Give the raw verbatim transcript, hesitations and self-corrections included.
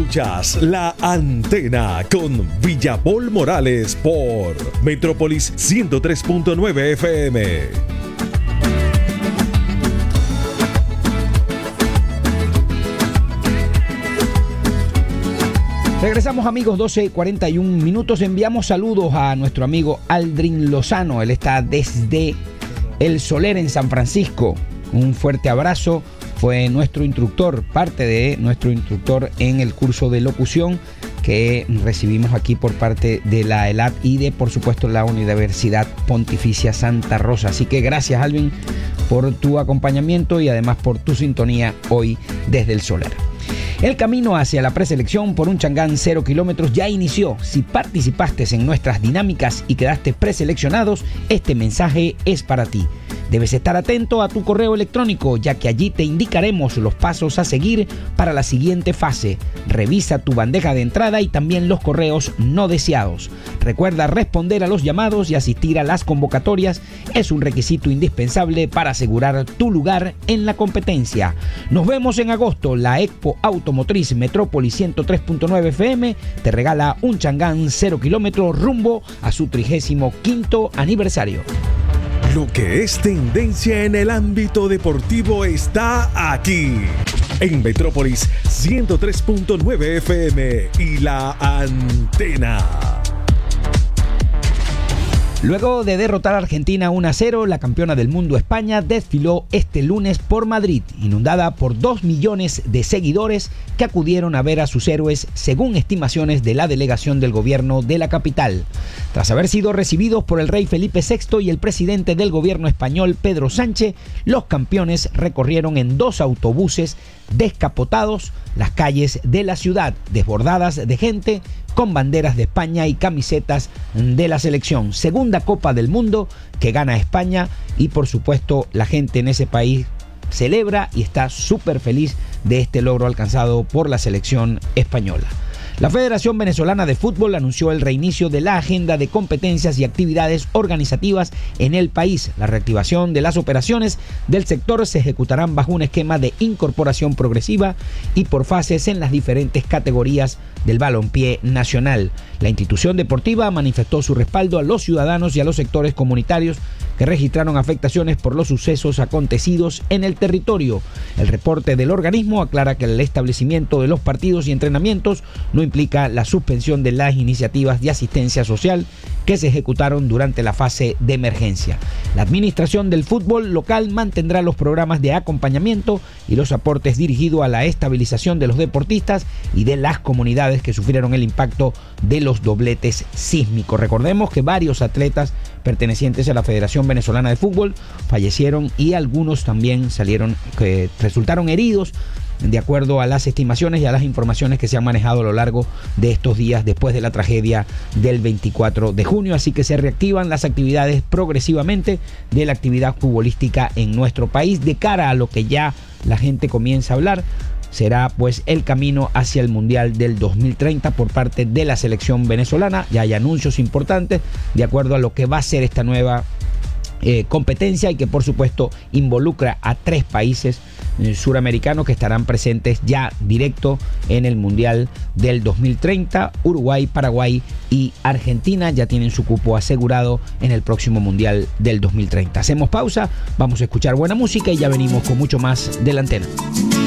Escuchas La Antena con Villapol Morales por Metrópolis ciento tres punto nueve F M. Regresamos, amigos, doce cuarenta y un minutos. Enviamos saludos a nuestro amigo Aldrin Lozano. Él está desde El Soler en San Francisco. Un fuerte abrazo. Fue nuestro instructor, parte de nuestro instructor en el curso de locución que recibimos aquí por parte de la ELAD y de, por supuesto, la Universidad Pontificia Santa Rosa. Así que gracias, Alvin, por tu acompañamiento y además por tu sintonía hoy desde El Soler. El camino hacia la preselección por un Changán cero kilómetros ya inició. Si participaste en nuestras dinámicas y quedaste preseleccionados, este mensaje es para ti. Debes estar atento a tu correo electrónico, ya que allí te indicaremos los pasos a seguir para la siguiente fase. Revisa tu bandeja de entrada y también los correos no deseados. Recuerda responder a los llamados y asistir a las convocatorias. Es un requisito indispensable para asegurar tu lugar en la competencia. Nos vemos en agosto. La Expo Automotriz Metrópolis ciento tres punto nueve F M te regala un Changán cero kilómetros rumbo a su trigésimo quinto aniversario. Lo que es tendencia en el ámbito deportivo está aquí, en Metrópolis ciento tres punto nueve F M y La Antena. Luego de derrotar a Argentina uno a cero, la campeona del mundo España desfiló este lunes por Madrid, inundada por dos millones de seguidores que acudieron a ver a sus héroes, según estimaciones de la delegación del gobierno de la capital. Tras haber sido recibidos por el rey Felipe sexto y el presidente del gobierno español, Pedro Sánchez, los campeones recorrieron en dos autobuses descapotados las calles de la ciudad, desbordadas de gente, con banderas de España y camisetas de la selección. Segunda Copa del Mundo que gana España y, por supuesto, la gente en ese país celebra y está súper feliz de este logro alcanzado por la selección española. La Federación Venezolana de Fútbol anunció el reinicio de la agenda de competencias y actividades organizativas en el país. La reactivación de las operaciones del sector se ejecutarán bajo un esquema de incorporación progresiva y por fases en las diferentes categorías del balompié nacional. La institución deportiva manifestó su respaldo a los ciudadanos y a los sectores comunitarios que registraron afectaciones por los sucesos acontecidos en el territorio. El reporte del organismo aclara que el establecimiento de los partidos y entrenamientos no implica la suspensión de las iniciativas de asistencia social que se ejecutaron durante la fase de emergencia. La administración del fútbol local mantendrá los programas de acompañamiento y los aportes dirigidos a la estabilización de los deportistas y de las comunidades que sufrieron el impacto de los dobletes sísmicos. Recordemos que varios atletas pertenecientes a la Federación Venezolana de Fútbol fallecieron y algunos también salieron, que resultaron heridos, de acuerdo a las estimaciones y a las informaciones que se han manejado a lo largo de estos días después de la tragedia del veinticuatro de junio. Así que se reactivan las actividades progresivamente de la actividad futbolística en nuestro país de cara a lo que ya la gente comienza a hablar. Será pues el camino hacia el Mundial del dos mil treinta por parte de la selección venezolana. Ya hay anuncios importantes de acuerdo a lo que va a ser esta nueva eh, competencia y que por supuesto involucra a tres países eh, suramericanos que estarán presentes ya directo en el Mundial del dos mil treinta. Uruguay, Paraguay y Argentina ya tienen su cupo asegurado en el próximo Mundial del dos mil treinta. Hacemos pausa, vamos a escuchar buena música y ya venimos con mucho más de La Antena.